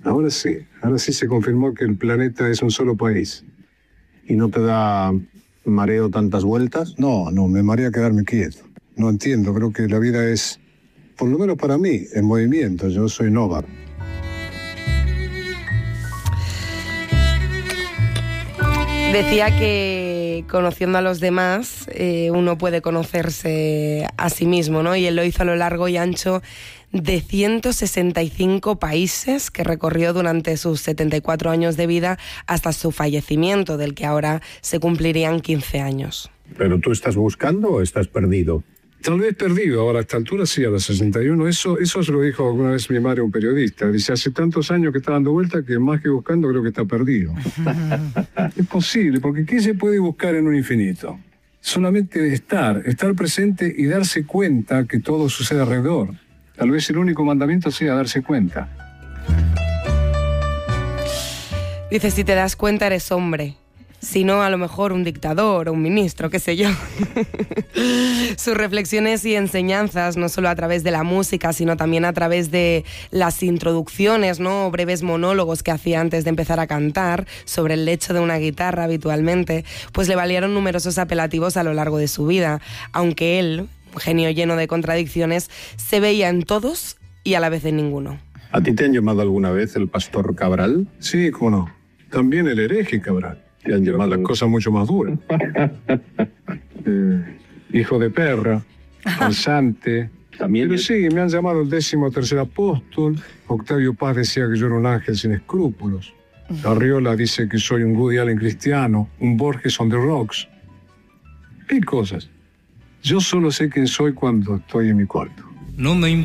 Ahora sí se confirmó que el planeta es un solo país. ¿Y no te da mareo tantas vueltas? No, me marea quedarme quieto. No entiendo, creo que la vida es, por lo menos para mí, en movimiento. Yo soy nómada. Decía que conociendo a los demás uno puede conocerse a sí mismo, ¿no? Y él lo hizo a lo largo y ancho de 165 países que recorrió durante sus 74 años de vida hasta su fallecimiento, del que ahora se cumplirían 15 años. ¿Pero tú estás buscando o estás perdido? Tal vez perdido, ahora a esta altura sí, a los 61. Eso se lo dijo alguna vez mi madre a un periodista. Dice, hace tantos años que está dando vuelta que más que buscando creo que está perdido. Es posible, porque ¿qué se puede buscar en un infinito? Solamente estar presente y darse cuenta que todo sucede alrededor. Tal vez el único mandamiento sea darse cuenta. Dice, si te das cuenta eres hombre. Si no, a lo mejor un dictador o un ministro, qué sé yo. Sus reflexiones y enseñanzas, no solo a través de la música, sino también a través de las introducciones, ¿no? O breves monólogos que hacía antes de empezar a cantar, sobre el lecho de una guitarra habitualmente, pues le valieron numerosos apelativos a lo largo de su vida, aunque él, un genio lleno de contradicciones, se veía en todos y a la vez en ninguno. ¿A ti te han llamado alguna vez el pastor Cabral? Sí, cómo no. También el hereje Cabral. Te han llamado las cosas mucho más duras. Hijo de perra, farsante. También. Pero sí, me han llamado el 13º apóstol. Octavio Paz decía que yo era un ángel sin escrúpulos. Arriola dice que soy un Woody Allen cristiano, un Borges on the rocks. ¿Qué cosas? Yo solo sé quién soy cuando estoy en mi cuarto. No me